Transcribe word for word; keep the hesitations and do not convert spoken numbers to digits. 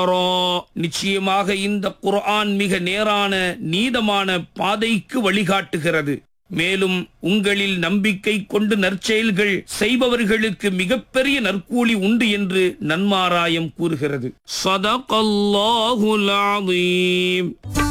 நிச்சயமாக இந்த குர்ஆன் மிக நேரான நீதமான பாதைக்கு வழிகாட்டுகிறது. மேலும் உங்களில் நம்பிக்கை கொண்டு நற்செயல்கள் செய்பவர்களுக்கு மிகப்பெரிய நற்கூலி உண்டு என்று நன்மாராயம் கூறுகிறது. ஸதகல்லாஹுல் அஸீம்.